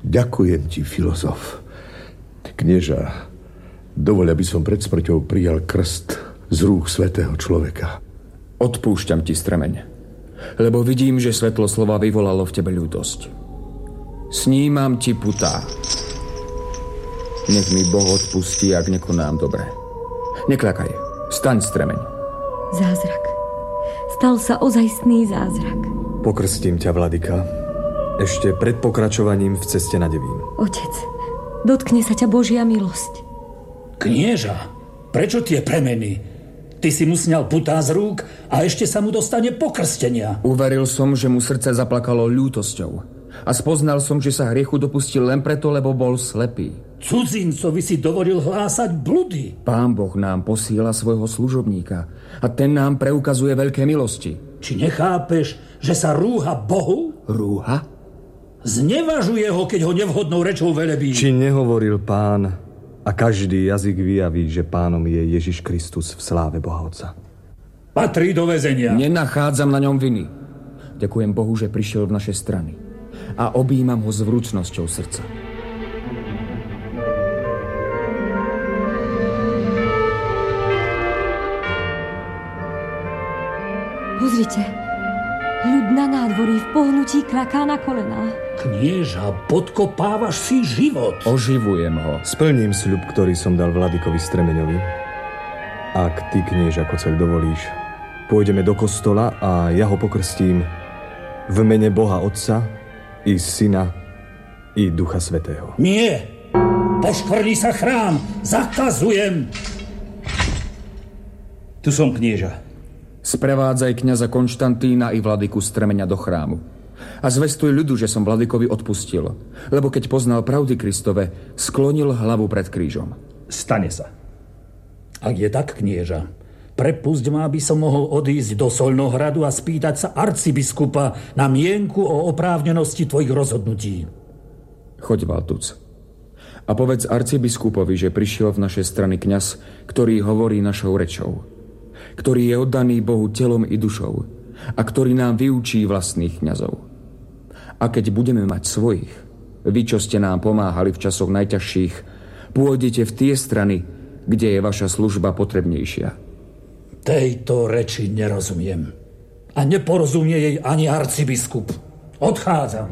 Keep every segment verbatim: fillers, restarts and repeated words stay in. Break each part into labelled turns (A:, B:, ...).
A: Ďakujem ti, filozof. Knieža, dovoľ, aby som pred smrťou prijal krst z rúk svätého človeka.
B: Odpúšťam ti, Stremeň, lebo vidím, že svetlo slova vyvolalo v tebe ľútosť. Snímam ti putá. Nech mi Boh odpustí, ak nekonám dobre. Nekľakaj, staň, Stremeň.
C: Zázrak. Stal sa ozajstný zázrak.
D: Pokrstím ťa, vladyka, ešte pred pokračovaním v ceste na Devín.
C: Otec, dotkne sa ťa Božia milosť.
E: Knieža, prečo tie premeny? Ty si mu sňal putá z rúk a ešte sa mu dostane pokrstenia.
B: Uveril som, že mu srdce zaplakalo ľútosťou. A spoznal som, že sa hriechu dopustil len preto, lebo bol slepý.
E: Cudzincovi si dovolil hlásať bludy.
B: Pán Boh nám posíla svojho služobníka a ten nám preukazuje veľké milosti.
E: Či nechápeš, že sa rúha Bohu?
B: Rúha?
E: Znevažuje ho, keď ho nevhodnou rečou velebí.
D: Či nehovoril Pán a každý jazyk vyjaví, že Pánom je Ježiš Kristus v sláve Boha Otca.
E: Patrí do väzenia.
B: Nenachádzam na ňom viny. Ďakujem Bohu, že prišiel v naše strany a objímam ho s vrúcnosťou srdca.
C: Pozrite, ľud na nádvorí v pohnutí klaká na kolená.
E: Knieža, podkopávaš si život.
B: Oživujem ho.
D: Splním sľub, ktorý som dal vladikovi Stremeňovi. Ak ty, knieža Koceľ, dovolíš, pôjdeme do kostola a ja ho pokrstím v mene Boha Otca i Syna i Ducha Svätého.
E: Nie! Poškvrní sa chrám! Zakazujem! Tu som, knieža.
B: Sprevádzaj kňaza Konštantína i vladyku Stremeňa do chrámu. A zvestuj ľudu, že som vladikovi odpustil, lebo keď poznal pravdy Kristove, sklonil hlavu pred krížom.
E: Stane sa. Ak je tak, knieža, prepusť ma, aby som mohol odísť do Solnohradu a spýtať sa arcibiskupa na mienku o oprávnenosti tvojich rozhodnutí.
B: Choď, Valtuc. A povedz arcibiskupovi, že prišiel v naše strany kňaz, ktorý hovorí našou rečou, ktorý je oddaný Bohu telom i dušou a ktorý nám vyučí vlastných kňazov. A keď budeme mať svojich, vy, čo ste nám pomáhali v časoch najťažších, pôjdete v tie strany, kde je vaša služba potrebnejšia.
E: Tejto reči nerozumiem. A neporozumie jej ani arcibiskup. Odchádzam.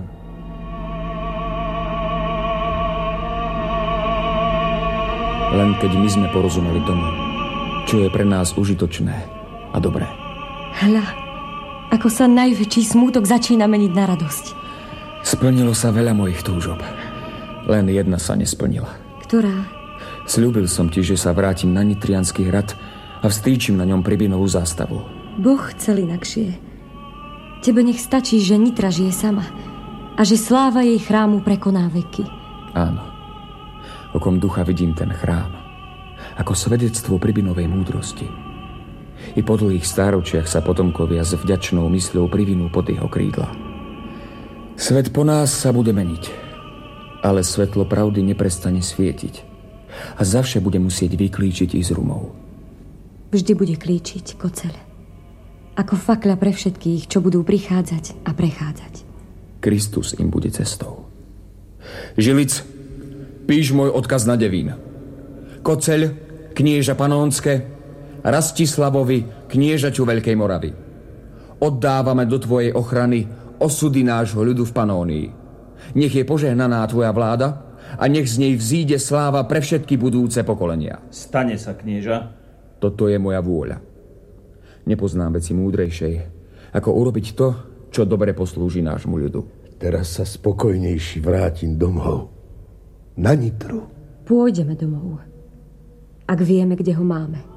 B: Len keď my sme porozumeli tomu, čo je pre nás užitočné a dobré.
C: Hľa, ako sa najväčší smútok začína meniť na radosť.
B: Splnilo sa veľa mojich túžob. Len jedna sa nesplnila.
C: Ktorá?
B: Sľúbil som ti, že sa vrátim na Nitriansky hrad a vstýčim na ňom Pribinovú zástavu.
C: Boh chcel inakšie. Tebe nech stačí, že Nitra žije sama a že sláva jej chrámu prekoná veky.
B: Áno. Okom ducha vidím ten chrám ako svedectvo Pribinovej múdrosti. I po dlhých stáročiach sa potomkovia s vďačnou mysľou privinú pod jeho krídla. Svet po nás sa bude meniť, ale svetlo pravdy neprestane svietiť a zavše bude musieť vyklíčiť i z rumov.
C: Vždy bude klíčiť, Koceľ. Ako fakľa pre všetkých, čo budú prichádzať a prechádzať.
B: Kristus im bude cestou. Žilic, píš môj odkaz na Devín. Koceľ, knieža Panónske, Rastislavovi, kniežaťu Veľkej Moravy. Oddávame do tvojej ochrany osudy nášho ľudu v Panónii. Nech je požehnaná tvoja vláda a nech z nej vzíde sláva pre všetky budúce pokolenia.
F: Stane sa, knieža.
B: Toto je moja vôľa. Nepoznám veci múdrejšej, ako urobiť to, čo dobre poslúži nášmu ľudu.
A: Teraz sa spokojnejší vrátim domov. Na Nitru.
C: Pôjdeme domov. Ak vieme, kde ho máme.